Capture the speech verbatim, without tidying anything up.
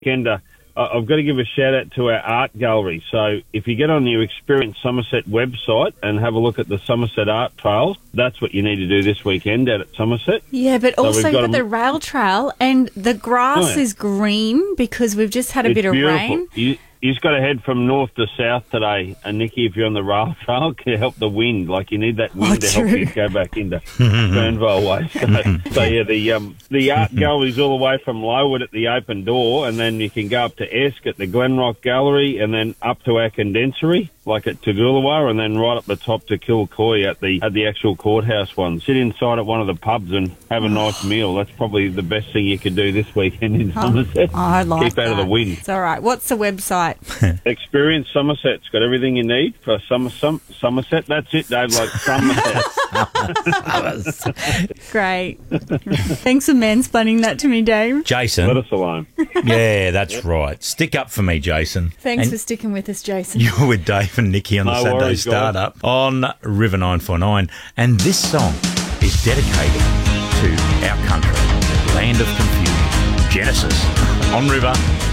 weekend, uh, I- I've got to give a shout out to our art gallery. So if you get on your Experience Somerset website and have a look at the Somerset Art Trails, that's what you need to do this weekend out at Somerset. Yeah, but So also we've got you've got a- the rail trail and the grass Oh, yeah. is green because we've just had a It's bit of beautiful. rain. You, you just got to head from north to south today. And Nikki, if you're on the rail trail, can help the wind. Like you need that wind Oh, to help true. you go back into Fernvale Way. So, so yeah, the um, the art gallery's all the way from Lowood at the open door, and then you can go up to Esk at the Glenrock Gallery, and then up to our condensery, like at Toogoolawah, and then right up the top to Kilcoy at the at the actual courthouse one. Sit inside at one of the pubs and have a nice meal. That's probably the best thing you could do this weekend in Somerset. Oh, I like Keep out that. of the wind. It's all right. What's the website? Experience Somerset's got everything you need for Somer, Som- Somerset. That's it, Dave, like Somerset. Great. Thanks for mansplaining that to me, Dave. Let Jason. us alone. Yeah, that's right. Stick up for me, Jason. Thanks And for sticking with us, Jason. you're with Dave and Nikki on the No Saturday worries, guys. Startup on River nine four nine. And this song is dedicated to our country, land of confusion. Genesis on River